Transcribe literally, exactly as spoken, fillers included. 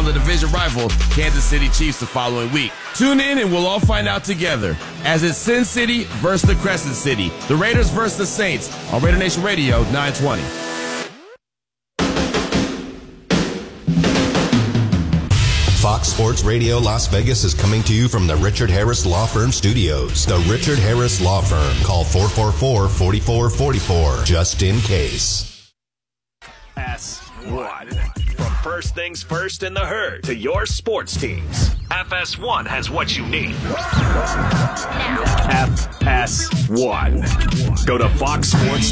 on the division rival Kansas City Chiefs the following week. Tune in and we'll all find out together as it's Sin City versus the Crescent City, the Raiders versus the Saints on Raider Nation Radio nine twenty. Fox Sports Radio Las Vegas is coming to you from the Richard Harris Law Firm Studios. The Richard Harris Law Firm. Call four four four, four four four four just in case. S one. From first things first in the herd to your sports teams, F S one has what you need. F S one. Go to fox sports